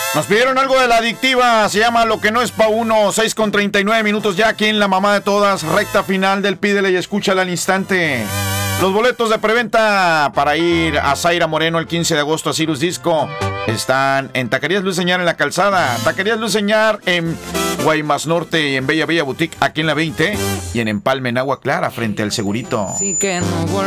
Nos pidieron algo de la adictiva, se llama Lo que no es pa' uno, 6:39 ya aquí en la mamá de todas, recta final del Pídele y Escúchala al instante. Los boletos de preventa para ir a Zaira Moreno el 15 de agosto a Cirrus Disco están en Taquerías Luz Señar en la Calzada, Taquerías Luz Señar en Guaymas Norte y en Bella Boutique aquí en la 20 y en Empalme en Agua Clara frente al Segurito. Así que no